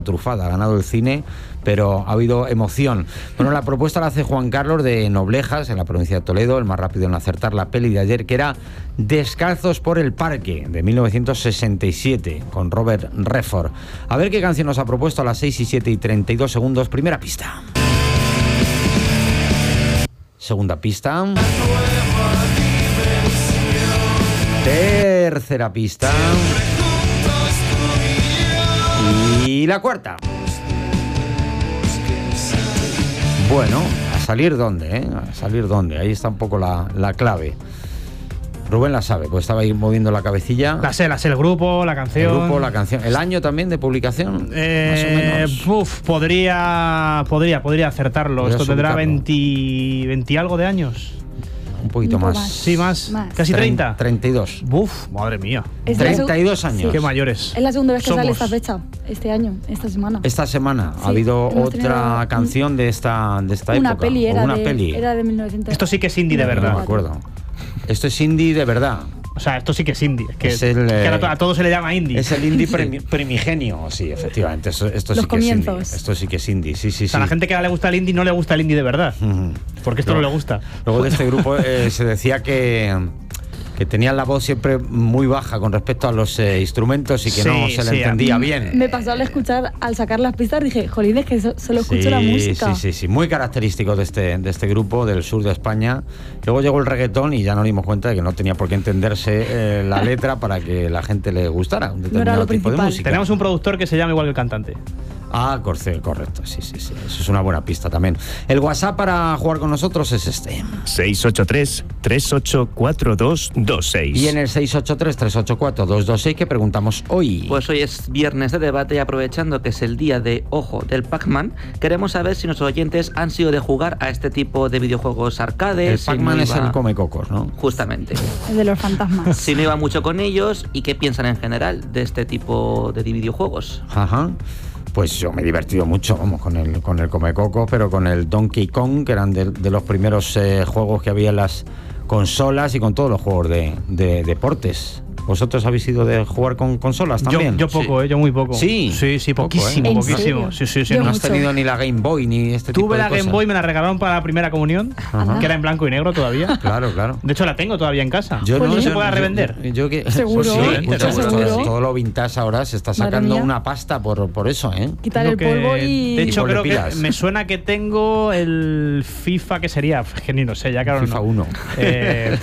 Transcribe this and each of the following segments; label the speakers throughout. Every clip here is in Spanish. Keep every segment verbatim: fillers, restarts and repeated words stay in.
Speaker 1: trufada, ha ganado el cine, pero ha habido emoción. Bueno, la propuesta la hace Juan Carlos de Noblejas, en la provincia de Toledo, el más rápido en acertar la peli de ayer, que era Descalzos por el Parque, de mil novecientos sesenta y siete, con Robert Redford. A ver qué canción nos ha propuesto a las seis y siete y treinta y dos segundos. Primera pista. Segunda pista. Tercera pista. Y la cuarta. Bueno, a salir dónde, ¿eh? A salir dónde. Ahí está un poco la, la clave. Rubén la sabe, pues estaba ahí moviendo la cabecilla.
Speaker 2: La sé, la sé, el grupo, la canción.
Speaker 1: El grupo, la canción. ¿El año también de publicación?
Speaker 2: Eh,
Speaker 1: más o menos.
Speaker 2: Uf, podría, podría, podría acertarlo.
Speaker 1: Podría
Speaker 2: Esto tendrá
Speaker 1: ubicarlo.
Speaker 2: veinte, veinte algo de años.
Speaker 1: Un poquito
Speaker 3: Un poco
Speaker 1: más.
Speaker 3: más.
Speaker 2: Sí, más.
Speaker 3: Más.
Speaker 2: Casi treinta.
Speaker 1: treinta y dos.
Speaker 2: Uf, madre mía.
Speaker 3: Es la
Speaker 1: treinta y dos
Speaker 3: seg-
Speaker 1: años.
Speaker 2: Qué mayores.
Speaker 3: Es la segunda vez que
Speaker 2: Somos.
Speaker 3: sale esta fecha, este año, esta semana.
Speaker 1: Esta semana
Speaker 3: Sí,
Speaker 1: ha habido
Speaker 3: hemos
Speaker 1: otra
Speaker 3: tenido
Speaker 1: canción de esta, de esta
Speaker 3: una
Speaker 1: época.
Speaker 3: peli,
Speaker 1: o
Speaker 3: era,
Speaker 1: una
Speaker 3: de,
Speaker 1: peli.
Speaker 3: era de mil novecientos.
Speaker 2: Esto sí que es indie de
Speaker 1: No
Speaker 2: verdad.
Speaker 1: me acuerdo. Esto es indie de verdad.
Speaker 2: O sea, esto sí que es indie. Es que,
Speaker 1: Es el,
Speaker 2: que ahora
Speaker 1: eh,
Speaker 2: to- a todo se le llama indie.
Speaker 1: Es el indie primi- primigenio, sí, efectivamente. Esto, esto
Speaker 3: Los
Speaker 1: sí que es indie.
Speaker 3: comienzos.
Speaker 1: Esto sí que es indie, sí, sí,
Speaker 2: O sea,
Speaker 1: sí.
Speaker 2: la gente que ahora le gusta el indie no le gusta el indie de verdad.
Speaker 1: Ujú.
Speaker 2: Porque esto
Speaker 1: No.
Speaker 2: no, le gusta.
Speaker 1: Luego de este grupo eh, se decía que, que tenían la voz siempre muy baja con respecto a los eh, instrumentos y que
Speaker 2: Sí,
Speaker 1: no se le
Speaker 2: sí,
Speaker 1: entendía
Speaker 2: a-
Speaker 1: bien.
Speaker 3: Me pasó al escuchar, al sacar las pistas, dije, jolín, es que so- solo escucho
Speaker 1: Sí,
Speaker 3: la música.
Speaker 1: Sí, sí, sí, muy característico de este, de este grupo del sur de España. Luego llegó el reggaetón y ya nos dimos cuenta de que no tenía por qué entenderse eh, la letra para que la gente le gustara un determinado
Speaker 3: lo
Speaker 1: tipo de
Speaker 3: principal.
Speaker 1: música.
Speaker 2: Tenemos un productor que se llama igual que el cantante.
Speaker 1: Ah, corce- correcto, sí, sí, sí. Eso es una buena pista también. El WhatsApp para jugar con nosotros es este.
Speaker 4: seis ocho tres, tres ocho cuatro dos dos seis.
Speaker 1: Y en el seis ocho tres, tres ocho cuatro, dos dos seis que preguntamos hoy.
Speaker 5: Pues hoy es viernes de debate y aprovechando que es el día de Ojo del Pac-Man, queremos saber si nuestros oyentes han sido de jugar a este tipo de videojuegos arcades.
Speaker 1: el
Speaker 5: si
Speaker 1: Pac-Man
Speaker 5: no
Speaker 1: es
Speaker 5: iba-
Speaker 1: el Comecocos, ¿no?
Speaker 5: Justamente.
Speaker 3: El de los fantasmas.
Speaker 5: Si no iba mucho con ellos y qué piensan en general de este tipo de videojuegos.
Speaker 1: Ajá. Pues yo me he divertido mucho, vamos, con el, con el Comecocos, pero con el Donkey Kong, que eran de, de los primeros eh, juegos que había en las consolas y con todos los juegos de, de deportes. ¿Vosotros habéis ido de jugar con consolas
Speaker 2: Yo,
Speaker 1: también?
Speaker 2: yo poco,
Speaker 5: Sí.
Speaker 2: eh, yo muy poco.
Speaker 1: Sí.
Speaker 2: Sí, sí,
Speaker 1: Poco,
Speaker 2: poquísimo,
Speaker 3: ¿eh? ¿En
Speaker 2: poquísimo.
Speaker 3: serio?
Speaker 2: Sí, sí, sí.
Speaker 3: Yo
Speaker 1: ¿No
Speaker 2: no.
Speaker 1: has
Speaker 3: mucho.
Speaker 1: tenido ni la Game Boy ni este tipo
Speaker 2: Tuve
Speaker 1: de
Speaker 2: la
Speaker 1: cosas?
Speaker 2: Game Boy, me la regalaron para la primera comunión,
Speaker 1: Ajá.
Speaker 2: que era en blanco y negro todavía.
Speaker 1: Claro, claro.
Speaker 2: De hecho, la tengo todavía en casa.
Speaker 1: Yo
Speaker 3: Pues
Speaker 1: no,
Speaker 3: no
Speaker 2: se
Speaker 1: yo-
Speaker 2: puede
Speaker 1: yo-
Speaker 2: revender.
Speaker 1: Yo, yo que,
Speaker 3: Seguro,
Speaker 1: Pues sí,
Speaker 2: mucho
Speaker 1: todo,
Speaker 3: seguro.
Speaker 1: todo- todo lo vintage ahora se está
Speaker 3: Madre
Speaker 1: sacando
Speaker 3: mía.
Speaker 1: una pasta por, por eso, ¿eh?
Speaker 3: Quitar
Speaker 2: Lo
Speaker 3: el
Speaker 2: que-
Speaker 3: polvo y...
Speaker 2: De hecho,
Speaker 1: ponle
Speaker 2: creo
Speaker 1: pilas.
Speaker 2: que me suena que tengo el FIFA, que sería, es que ni no sé, ya claro.
Speaker 1: FIFA
Speaker 2: no.
Speaker 1: uno.
Speaker 2: Eh,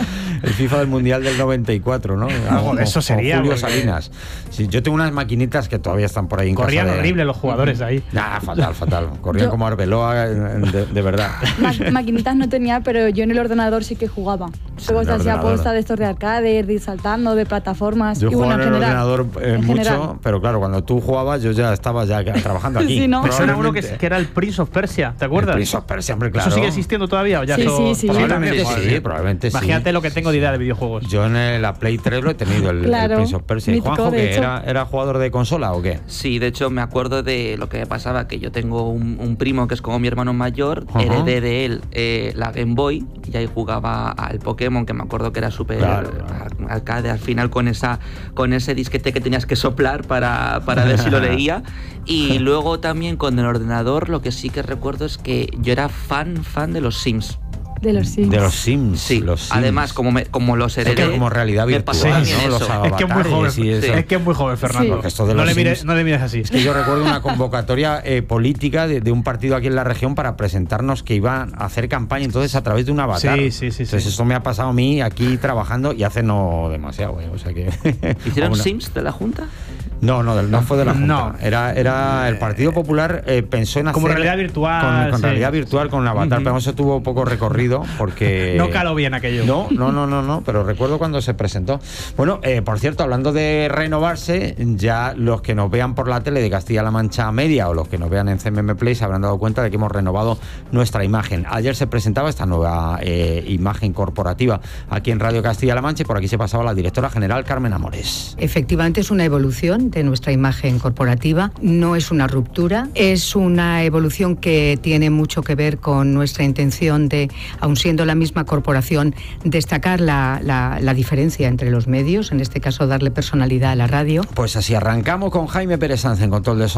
Speaker 1: El FIFA del Mundial del noventa y cuatro, ¿no?
Speaker 2: Algo de eso
Speaker 1: O- o
Speaker 2: sería,
Speaker 1: Julio
Speaker 2: porque-
Speaker 1: Salinas. Sí, yo tengo unas maquinitas que todavía están por ahí en
Speaker 2: corrían
Speaker 1: casa. de-
Speaker 2: horrible los jugadores de ahí.
Speaker 1: Nah, fatal, fatal. Corrían
Speaker 3: Yo-
Speaker 1: como Arbeloa, de, de verdad.
Speaker 3: Ma- maquinitas no tenía, pero yo en el ordenador sí que jugaba. Luego
Speaker 1: el
Speaker 3: se hacía
Speaker 1: ordenador.
Speaker 3: posta de estos de arcade, de ir saltando, de plataformas.
Speaker 1: Yo
Speaker 3: y bueno,
Speaker 1: jugaba
Speaker 3: en
Speaker 1: en el
Speaker 3: general.
Speaker 1: ordenador eh,
Speaker 3: en
Speaker 1: mucho,
Speaker 3: general.
Speaker 1: pero claro, cuando tú jugabas yo ya estaba ya trabajando aquí.
Speaker 3: Sí, ¿no?
Speaker 2: Me suena uno que,
Speaker 1: Probablemente-
Speaker 2: que era el Prince of Persia, ¿te acuerdas?
Speaker 1: El Prince of Persia, hombre, claro.
Speaker 2: ¿Eso sigue existiendo todavía? ¿O ya
Speaker 3: Sí,
Speaker 2: eso-
Speaker 3: sí, sí.
Speaker 1: Probablemente
Speaker 2: Madre
Speaker 1: sí,
Speaker 2: mía.
Speaker 1: probablemente sí.
Speaker 2: Imagínate lo que tengo de idea de videojuegos.
Speaker 1: Yo en el- la Play tres lo he tenido, el, el
Speaker 3: Claro,
Speaker 1: Prince of Persia. ¿Y
Speaker 3: mítico,
Speaker 1: Juanjo,
Speaker 3: de
Speaker 1: que
Speaker 3: hecho.
Speaker 1: era, era jugador de consola o qué?
Speaker 5: Sí, de hecho me acuerdo de lo que me pasaba, que yo tengo un, un primo que es como mi hermano mayor,
Speaker 1: Ajá.
Speaker 5: heredé de él eh, la Game Boy y ahí jugaba al Pokémon, que me acuerdo que era súper
Speaker 1: Claro.
Speaker 5: ar- arcade al final con esa con ese disquete que tenías que soplar para, para ver si lo leía. Y luego también con el ordenador lo que sí que recuerdo es que yo era fan, fan de los Sims.
Speaker 3: De los Sims.
Speaker 1: De los Sims.
Speaker 5: Sí,
Speaker 1: los Sims.
Speaker 5: además como, me- como los
Speaker 1: Es
Speaker 5: heredé,
Speaker 1: que como realidad
Speaker 5: me
Speaker 1: virtual,
Speaker 5: pasó también
Speaker 1: ¿no? Los
Speaker 5: eso.
Speaker 2: Es que es muy joven,
Speaker 1: avatares y eso.
Speaker 2: es que es muy joven, Fernando.
Speaker 3: Sí.
Speaker 1: Esto de
Speaker 2: no,
Speaker 1: los
Speaker 2: le mires,
Speaker 1: Sims-
Speaker 2: no le mires así.
Speaker 1: Es que yo recuerdo una convocatoria eh, política de, de un partido aquí en la región para presentarnos que iban a hacer campaña entonces a través de un avatar.
Speaker 2: Sí, sí, sí,
Speaker 1: Entonces
Speaker 2: sí.
Speaker 1: esto me ha pasado a mí aquí trabajando y hace no demasiado, eh, o sea que...
Speaker 5: ¿Hicieron
Speaker 1: Una-
Speaker 5: Sims de la Junta?
Speaker 1: No, no, del- no fue de la Junta.
Speaker 2: No.
Speaker 1: Era, era el Partido Popular eh, pensó en hacer...
Speaker 2: Como realidad virtual,
Speaker 1: Con, con
Speaker 2: sí.
Speaker 1: realidad virtual, con un avatar,
Speaker 2: Ujú.
Speaker 1: pero eso tuvo poco recorrido porque...
Speaker 2: No caló bien aquello.
Speaker 1: No, no, no, no, no, pero recuerdo cuando se presentó. Bueno, eh, por cierto, hablando de renovarse, ya los que nos vean por la tele de Castilla-La Mancha Media o los que nos vean en C M M Play se habrán dado cuenta de que hemos renovado nuestra imagen. Ayer se presentaba esta nueva eh, imagen corporativa aquí en Radio Castilla-La Mancha y por aquí se pasaba la directora general Carmen Amores.
Speaker 6: Efectivamente es una evolución de nuestra imagen corporativa, no es una ruptura, es una evolución que tiene mucho que ver con nuestra intención de, aun siendo la misma corporación, destacar la, la, la diferencia entre los medios, en este caso darle personalidad a la radio.
Speaker 1: Pues así arrancamos con Jaime Pérez Sanz en control de sonido.